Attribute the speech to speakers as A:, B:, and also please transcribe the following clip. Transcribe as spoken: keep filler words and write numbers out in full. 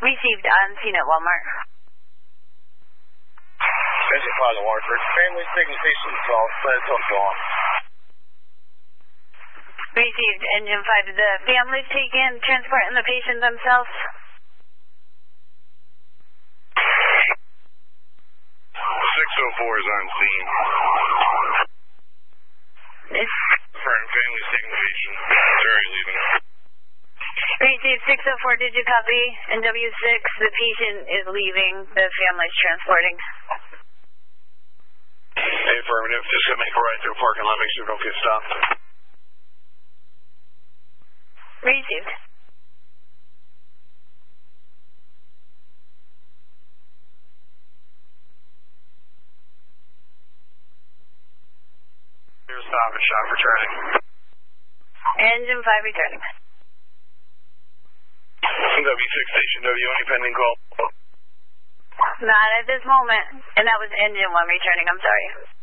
A: Received on scene at Walmart.
B: Engine five to Waterford. Family taking patient twelve. Plan twelve go on.
A: Received engine five. Did the family take in transporting the patient themselves?
B: six oh four is on scene.
A: It's
B: Friend, family's taking the patient. Terry leaving.
A: Received six oh four, did you copy? N W six, the patient is leaving, the family's transporting.
B: Hey, affirmative. Just gonna make a right through parking lot. Make sure we don't get stopped.
A: Received.
B: Here's stop and shot returning.
A: Engine five returning.
B: W six station W, any pending call?
A: Not at this moment. And that was engine one returning, I'm sorry.